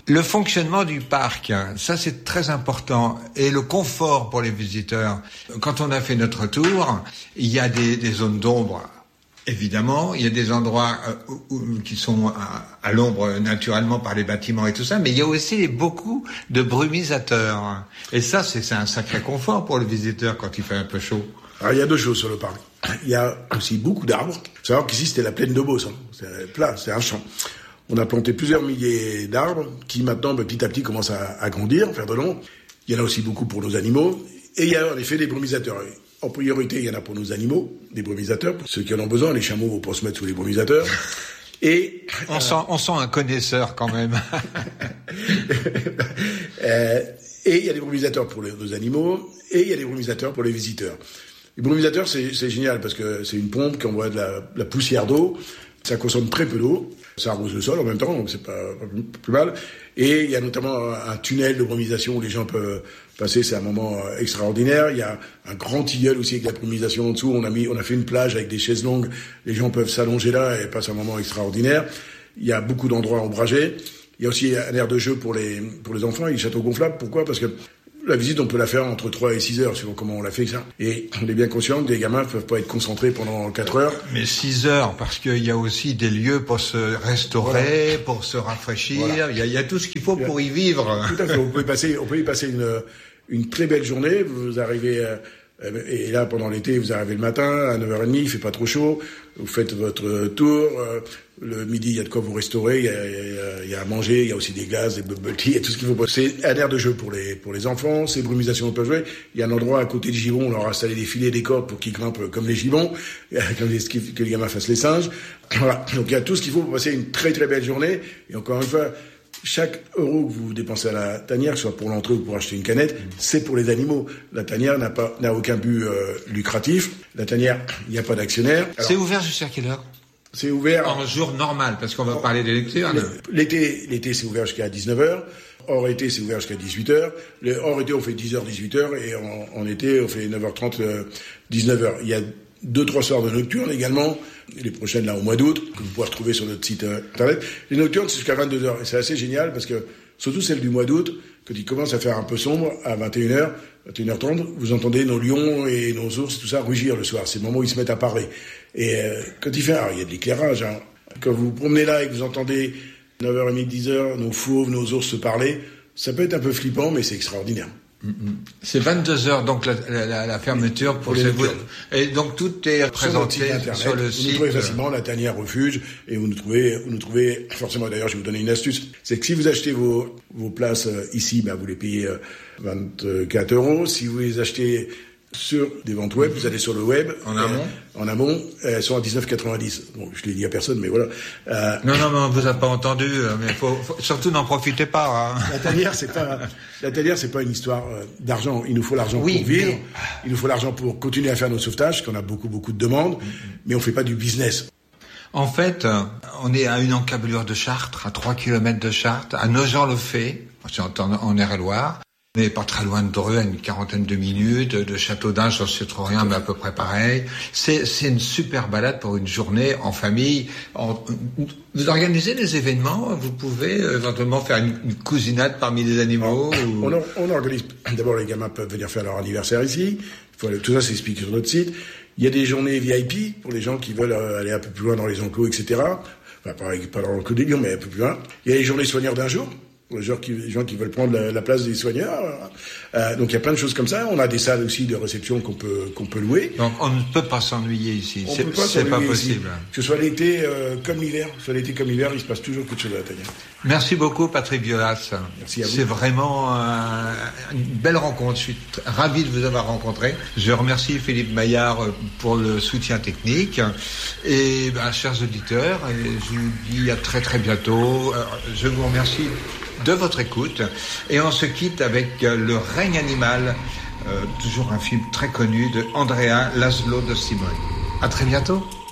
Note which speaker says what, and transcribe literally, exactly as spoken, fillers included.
Speaker 1: Le fonctionnement du parc, ça c'est très important. Et le confort pour les visiteurs. Quand on a fait notre tour, il y a des, des zones d'ombre. Évidemment, il y a des endroits euh, où, où, qui sont à, à l'ombre naturellement par les bâtiments et tout ça, mais il y a aussi beaucoup de brumisateurs. Et ça, c'est, c'est un sacré confort pour le visiteur quand il fait un peu chaud.
Speaker 2: Alors, il y a deux choses sur le parc. Il y a aussi beaucoup d'arbres. Il faut savoir qu'ici, c'était la plaine de Beauce. Hein. C'est plat, c'est un champ. On a planté plusieurs milliers d'arbres qui maintenant, petit à petit, commencent à, à grandir, faire de long. Il y en a aussi beaucoup pour nos animaux. Et il y a en effet des brumisateurs. En priorité, il y en a pour nos animaux, des brumisateurs, pour ceux qui en ont besoin. Les chameaux, pour se mettre sous les brumisateurs. Et
Speaker 1: on, euh, sent, on sent un connaisseur quand même.
Speaker 2: euh, et il y a des brumisateurs pour les, nos animaux, et il y a des brumisateurs pour les visiteurs. Les brumisateurs, c'est, c'est génial parce que c'est une pompe qui envoie de la, de la poussière d'eau. Ça consomme très peu d'eau. Ça arrose le sol en même temps, donc c'est pas, pas plus, plus mal. Et il y a notamment un tunnel de brumisation où les gens peuvent passer, c'est un moment extraordinaire. Il y a un grand tilleul aussi avec la brumisation en dessous. On a mis, on a fait une plage avec des chaises longues. Les gens peuvent s'allonger là et passent un moment extraordinaire. Il y a beaucoup d'endroits ombragés. Il y a aussi un aire de jeu pour les, pour les enfants, les châteaux gonflables. Pourquoi? Parce que la visite, on peut la faire entre trois et six heures, suivant comment on l'a fait, ça. Et on est bien conscient que des gamins ne peuvent pas être concentrés pendant quatre heures.
Speaker 1: Mais six heures, parce qu'il y a aussi des lieux pour se restaurer, voilà. Pour se rafraîchir. Voilà. Il y a, il y a tout ce qu'il faut pour y vivre.
Speaker 2: Tout à fait. On peut y passer, on peut y passer une, une très belle journée. Vous arrivez, euh, et là, pendant l'été, vous arrivez le matin, à neuf heures trente, il fait pas trop chaud. Vous faites votre tour. Euh, le midi, il y a de quoi vous restaurer. Il y a, il y a, il y a à manger. Il y a aussi des glaces, des bubble tea, il y a tout ce qu'il faut. C'est un aire de jeu pour les, pour les enfants. C'est brumisation, on peut jouer. Il y a un endroit à côté de Givon. On leur a installé des filets, des cordes pour qu'ils grimpent comme les gibons. Comme les, que les gamins fassent les singes. Voilà. Donc, il y a tout ce qu'il faut pour passer une très, très belle journée. Et encore une fois, chaque euro que vous dépensez à la tanière, que ce soit pour l'entrée ou pour acheter une canette, c'est pour les animaux. La tanière n'a pas, n'a aucun but euh, lucratif. La tanière, il n'y a pas d'actionnaire. Alors,
Speaker 1: c'est ouvert jusqu'à quelle heure?
Speaker 2: C'est ouvert
Speaker 1: en jour normal, parce qu'on va en, parler des lectures.
Speaker 2: L'été, l'été, c'est ouvert jusqu'à dix-neuf heures. Hors été, c'est ouvert jusqu'à dix-huit heures. Le, hors été, on fait dix heures, dix-huit heures. Et en, en été, on fait neuf heures trente, dix-neuf heures. Il y a deux, trois soirs de nocturne également. Les prochaines, là, au mois d'août, que vous pouvez retrouver sur notre site euh, internet. Les nocturnes, c'est jusqu'à vingt-deux heures. Et c'est assez génial parce que, surtout celle du mois d'août, quand il commence à faire un peu sombre, à vingt et une heures, vingt et une heures trente, vous entendez nos lions et nos ours, tout ça, rugir le soir. C'est le moment où ils se mettent à parler. Et euh, quand il fait, alors, il y a de l'éclairage, hein. Quand vous vous promenez là et que vous entendez neuf heures trente, dix heures, nos fauves, nos ours se parler, ça peut être un peu flippant, mais c'est extraordinaire.
Speaker 1: C'est vingt-deux heures, donc la, la, la fermeture pour, pour ces vous... Et donc tout est présenté sur, sur le
Speaker 2: vous
Speaker 1: site.
Speaker 2: Vous nous trouvez facilement la tanière refuge et vous nous trouvez, vous nous trouvez forcément. D'ailleurs, je vais vous donner une astuce. C'est que si vous achetez vos vos places ici, ben vous les payez vingt-quatre euros. Si vous les achetez sur des ventes web, vous allez sur le web.
Speaker 1: En amont.
Speaker 2: Euh, en amont, elles sont à dix-neuf quatre-vingt-dix. Bon, je l'ai dit à personne, mais voilà.
Speaker 1: Euh, non, non, mais on vous a pas entendu. Mais faut, faut surtout n'en profitez pas. Hein.
Speaker 2: La tanière, c'est pas, la tanière, c'est pas une histoire d'argent. Il nous faut l'argent
Speaker 1: oui,
Speaker 2: pour vivre.
Speaker 1: Mais...
Speaker 2: Il nous faut l'argent pour continuer à faire nos sauvetages, qu'on a beaucoup, beaucoup de demandes. Mm-hmm. Mais on fait pas du business.
Speaker 1: En fait, on est à une encablure de Chartres, à trois kilomètres de Chartres, à Nogent-le-Fait, en Eure-et-Loire. On n'est pas très loin de Dreux, à une quarantaine de minutes, de Châteaudun, j'en sais trop rien, mais à peu près pareil. C'est, c'est une super balade pour une journée en famille. En, vous organisez des événements, vous pouvez éventuellement faire une, une cousinade parmi les animaux.
Speaker 2: On,
Speaker 1: ou...
Speaker 2: on, on organise, d'abord les gamins peuvent venir faire leur anniversaire ici. Faut, tout ça c'est expliqué sur notre site. Il y a des journées V I P pour les gens qui veulent aller un peu plus loin dans les enclos, et cetera. Enfin, pas, pas dans l'enclos des lions, mais un peu plus loin. Il y a les journées soigneurs d'un jour. Pour les gens qui, les gens qui veulent prendre la, la place des soigneurs. Euh, donc il y a plein de choses comme ça. On a des salles aussi de réception qu'on peut qu'on peut louer.
Speaker 1: Donc on ne peut pas s'ennuyer ici.
Speaker 2: On
Speaker 1: c'est
Speaker 2: peut pas,
Speaker 1: c'est pas possible.
Speaker 2: Ici. Que ce soit l'été euh, comme l'hiver, soit l'été comme l'hiver, il se passe toujours quelque chose à la tanière.
Speaker 1: Merci beaucoup Patrick Biolas.
Speaker 2: Merci à vous.
Speaker 1: C'est vraiment euh, une belle rencontre. Je suis t- ravi de vous avoir rencontré. Je remercie Philippe Maillard pour le soutien technique. Et ben, chers auditeurs, je vous dis à très très bientôt. Je vous remercie de votre écoute et on se quitte avec Le règne animal, euh, toujours un film très connu de Andrea Laszlo de Simone. À très bientôt.